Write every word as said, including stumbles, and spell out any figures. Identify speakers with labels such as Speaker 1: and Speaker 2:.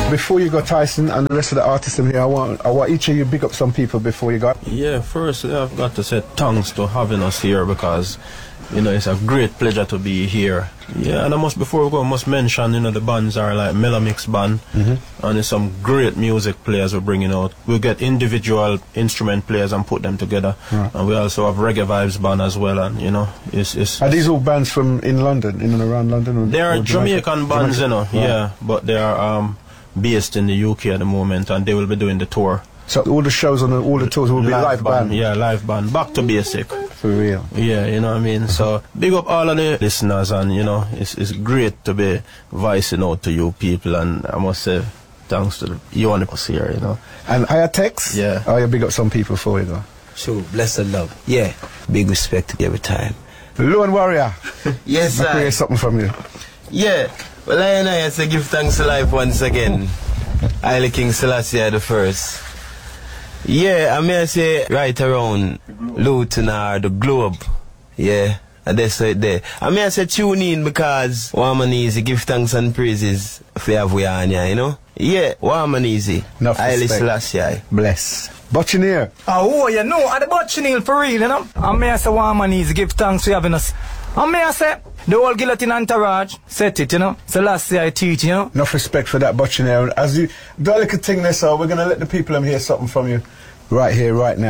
Speaker 1: Before you go, Tyson, and the rest of the artists in here, I want I want each of you big up some people before you go.
Speaker 2: Yeah, first I've got to say thanks to having us here, because you know it's a great pleasure to be here. Yeah, and I must before we go, I must mention you know the bands are like Melomix band, mm-hmm. and there's some great music players we're bringing out. We'll get individual instrument players and put them together, right. And we also have Reggae Vibes band as well. And you know, it's, it's
Speaker 1: are these all bands from in London, in and around London? Or,
Speaker 2: they are
Speaker 1: or
Speaker 2: Jamaican bands, Jamaica? you know, right. Yeah, but they are um, based in the U K at the moment, and they will be doing the tour.
Speaker 1: So all the shows on the, all the tours will be live, live band.
Speaker 2: band? Yeah, live band. Back to basic.
Speaker 1: For real.
Speaker 2: Yeah, you know what I mean? So, big up all of the listeners, and, you know, it's it's great to be voicing out to you people, and I must say, thanks to the, you and us here, you know.
Speaker 1: And Ayatex?
Speaker 2: Yeah.
Speaker 1: Oh, you big up some people for you, though.
Speaker 3: Sure, bless and love. Yeah, big respect to you every time.
Speaker 1: Lone Warrior.
Speaker 3: Yes, sir.
Speaker 1: I can hear something from you.
Speaker 3: Yeah, well, I and I have to give thanks to life once again. Haile King Selassie the first. Yeah, I may say right around Luton or the Globe. Yeah, and that's right there. I may say tune in because warm and easy, give thanks and praises for have we on here, you know? Yeah, warm and easy.
Speaker 1: Enough
Speaker 3: Haile Selassie.
Speaker 1: Bless. Buccaneer.
Speaker 4: Oh, you know, at the Buccaneer for real, you know? I may say warm and easy, give thanks for having us. I may say the whole guillotine entourage set it, you know? Selassie I teach, you know?
Speaker 1: Enough respect for that Buccaneer. As you do a little thing there, so we're going to let the people um, hear something from you right here, right now.